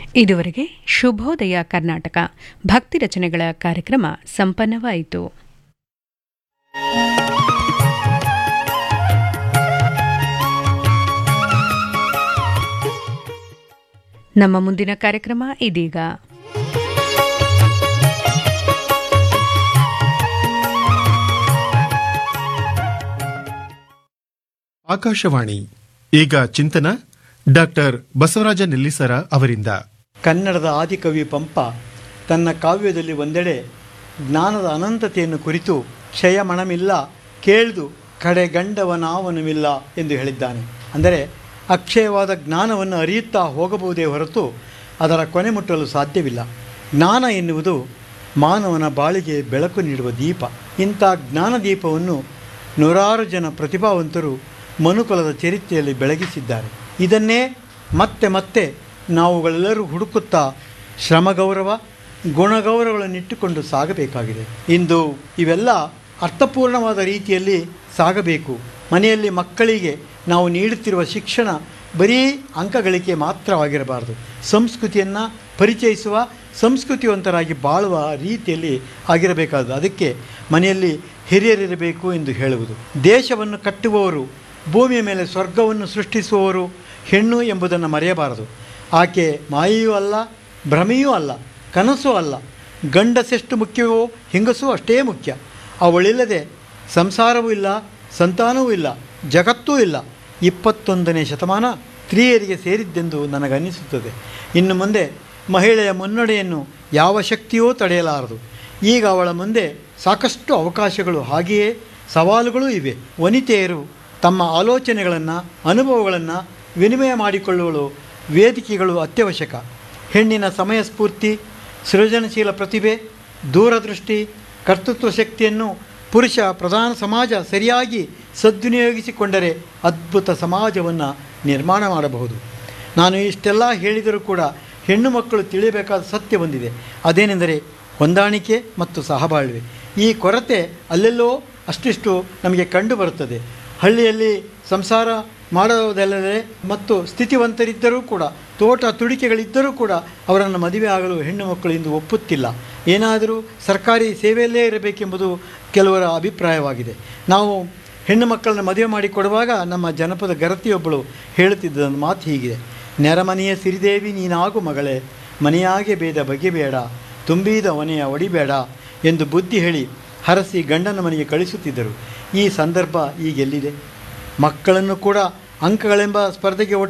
ಇದುವರೆಗೆ ಶುಭೋದಯ ಕರ್ನಾಟಕ ಭಕ್ತಿ ರಚನೆಗಳ ಕಾರ್ಯಕ್ರಮ ಸಂಪನ್ನವಾಯಿತು. ನಮ್ಮ ಮುಂದಿನ ಕಾರ್ಯಕ್ರಮ ಇದೀಗ. ಆಕಾಶವಾಣಿ ಈಗ ಚಿಂತನ ಡಾಕ್ಟರ್ ಬಸವರಾಜ ನೆಲ್ಲಿಸರ ಅವರಿಂದ. ಕನ್ನಡದ ಆದಿಕವಿ ಪಂಪ ತನ್ನ ಕಾವ್ಯದಲ್ಲಿ ಒಂದೆಡೆ ಜ್ಞಾನದ ಅನಂತತೆಯನ್ನು ಕುರಿತು ಕ್ಷಯಮಣಮಿಲ್ಲ ಕೇಳ್ದು ಕಡೆಗಂಡವನಾವನವಿಲ್ಲ ಎಂದು ಹೇಳಿದ್ದಾನೆ. ಅಂದರೆ ಅಕ್ಷಯವಾದ ಜ್ಞಾನವನ್ನು ಅರಿಯುತ್ತಾ ಹೋಗಬಹುದೇ ಹೊರತು ಅದರ ಕೊನೆ ಮುಟ್ಟಲು ಸಾಧ್ಯವಿಲ್ಲ. ಜ್ಞಾನ ಎನ್ನುವುದು ಮಾನವನ ಬಾಳಿಗೆ ಬೆಳಕು ನೀಡುವ ದೀಪ. ಇಂಥ ಜ್ಞಾನದೀಪವನ್ನು ನೂರಾರು ಜನ ಪ್ರತಿಭಾವಂತರು ಮನುಕುಲದ ಚರಿತ್ರೆಯಲ್ಲಿ ಬೆಳಗಿಸಿದ್ದಾರೆ. ಇದನ್ನೇ ಮತ್ತೆ ಮತ್ತೆ ನಾವುಗಳೆಲ್ಲರೂ ಹುಡುಕುತ್ತಾ ಶ್ರಮಗೌರವ ಗುಣಗೌರವಗಳನ್ನಿಟ್ಟುಕೊಂಡು ಸಾಗಬೇಕಾಗಿದೆ. ಇಂದು ಇವೆಲ್ಲ ಅರ್ಥಪೂರ್ಣವಾದ ರೀತಿಯಲ್ಲಿ ಸಾಗಬೇಕು. ಮನೆಯಲ್ಲಿ ಮಕ್ಕಳಿಗೆ ನಾವು ನೀಡುತ್ತಿರುವ ಶಿಕ್ಷಣ ಬರೀ ಅಂಕಗಳಿಕೆ ಮಾತ್ರವಾಗಿರಬಾರದು. ಸಂಸ್ಕೃತಿಯನ್ನು ಪರಿಚಯಿಸುವ, ಸಂಸ್ಕೃತಿವಂತರಾಗಿ ಬಾಳುವ ರೀತಿಯಲ್ಲಿ ಆಗಿರಬೇಕಾದ್ದು. ಅದಕ್ಕೆ ಮನೆಯಲ್ಲಿ ಹಿರಿಯರಿರಬೇಕು ಎಂದು ಹೇಳುವುದು. ದೇಶವನ್ನು ಕಟ್ಟುವವರು, ಭೂಮಿಯ ಮೇಲೆ ಸ್ವರ್ಗವನ್ನು ಸೃಷ್ಟಿಸುವವರು ಹೆಣ್ಣು ಎಂಬುದನ್ನು ಮರೆಯಬಾರದು. ಆಕೆ ಮಾಯೆಯೂ ಅಲ್ಲ, ಭ್ರಮೆಯೂ ಅಲ್ಲ, ಕನಸೂ ಅಲ್ಲ. ಗಂಡಸೆಷ್ಟು ಮುಖ್ಯವೋ ಹೆಂಗಸೂ ಅಷ್ಟೇ ಮುಖ್ಯ. ಅವಳಿಲ್ಲದೆ ಸಂಸಾರವೂ ಇಲ್ಲ, ಸಂತಾನವೂ ಇಲ್ಲ, ಜಗತ್ತೂ ಇಲ್ಲ. 21ನೇ ಶತಮಾನ ಸ್ತ್ರೀಯರಿಗೆ ಸೇರಿದ್ದೆಂದು ನನಗನ್ನಿಸುತ್ತದೆ. ಇನ್ನು ಮುಂದೆ ಮಹಿಳೆಯ ಮುನ್ನಡೆಯನ್ನು ಯಾವ ಶಕ್ತಿಯೂ ತಡೆಯಲಾರದು. ಈಗ ಅವಳ ಮುಂದೆ ಸಾಕಷ್ಟು ಅವಕಾಶಗಳು, ಹಾಗೆಯೇ ಸವಾಲುಗಳೂ ಇವೆ. ವನಿತೆಯರು ತಮ್ಮ ಆಲೋಚನೆಗಳನ್ನು, ಅನುಭವಗಳನ್ನು ವಿನಿಮಯ ಮಾಡಿಕೊಳ್ಳಲು ವೇದಿಕೆಗಳು ಅತ್ಯವಶ್ಯಕ. ಹೆಣ್ಣಿನ ಸಮಯ ಸ್ಫೂರ್ತಿ, ಸೃಜನಶೀಲ ಪ್ರತಿಭೆ, ದೂರದೃಷ್ಟಿ, ಕರ್ತೃತ್ವ ಶಕ್ತಿಯನ್ನು ಪುರುಷ ಪ್ರಧಾನ ಸಮಾಜ ಸರಿಯಾಗಿ ಸದ್ವಿನಿಯೋಗಿಸಿಕೊಂಡರೆ ಅದ್ಭುತ ಸಮಾಜವನ್ನು ನಿರ್ಮಾಣ ಮಾಡಬಹುದು. ನಾನು ಇಷ್ಟೆಲ್ಲ ಹೇಳಿದರೂ ಕೂಡ ಹೆಣ್ಣು ಮಕ್ಕಳು ತಿಳಿಯಬೇಕಾದ ಸತ್ಯ ಹೊಂದಿದೆ. ಅದೇನೆಂದರೆ ಹೊಂದಾಣಿಕೆ ಮತ್ತು ಸಹಬಾಳ್ವೆ. ಈ ಕೊರತೆ ಅಲ್ಲೆಲ್ಲೋ ಅಷ್ಟಿಷ್ಟು ನಮಗೆ ಕಂಡು ಬರುತ್ತದೆ. ಹಳ್ಳಿಯಲ್ಲಿ ಸಂಸಾರ ಮಾಡೋದಲ್ಲದೆ ಮತ್ತು ಸ್ಥಿತಿವಂತರಿದ್ದರೂ ಕೂಡ, ತೋಟ ತುಡಿಕೆಗಳಿದ್ದರೂ ಕೂಡ ಅವರನ್ನು ಮದುವೆ ಆಗಲು ಹೆಣ್ಣು ಮಕ್ಕಳು ಇಂದು ಒಪ್ಪುತ್ತಿಲ್ಲ. ಏನಾದರೂ ಸರ್ಕಾರಿ ಸೇವೆಯಲ್ಲೇ ಇರಬೇಕೆಂಬುದು ಕೆಲವರ ಅಭಿಪ್ರಾಯವಾಗಿದೆ. ನಾವು ಹೆಣ್ಣು ಮಕ್ಕಳನ್ನು ಮದುವೆ ಮಾಡಿಕೊಡುವಾಗ ನಮ್ಮ ಜನಪದ ಗರತಿಯೊಬ್ಬಳು ಹೇಳುತ್ತಿದ್ದ ಮಾತು ಹೀಗಿದೆ: ನೆರಮನೆಯ ಸಿರಿದೇವಿ ನೀನಾಗು ಮಗಳೇ, ಮನೆಯಾಗೆ ಬೇದ ಬಗೆಬೇಡ, ತುಂಬಿದ ಒನೆಯ ಒಡಿಬೇಡ ಎಂದು ಬುದ್ಧಿ ಹೇಳಿ ಹರಸಿ ಗಂಡನ ಮನೆಗೆ ಕಳಿಸುತ್ತಿದ್ದರು. ಈ ಸಂದರ್ಭ ಈಗೆಲ್ಲಿದೆ? ಮಕ್ಕಳನ್ನು ಕೂಡ ಅಂಕಗಳೆಂಬ ಸ್ಪರ್ಧೆಗೆ